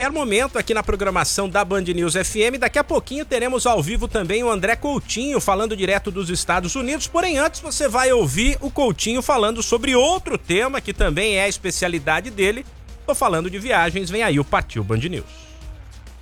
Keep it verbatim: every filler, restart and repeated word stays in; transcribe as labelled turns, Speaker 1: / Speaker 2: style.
Speaker 1: qualquer momento aqui na programação da Band News F M. Daqui a pouquinho teremos ao vivo também o André Coutinho falando direto dos Estados Unidos. Porém, antes você vai ouvir o Coutinho falando sobre outro tema que também é a especialidade dele. Tô falando de viagens, vem aí o Partiu Band News.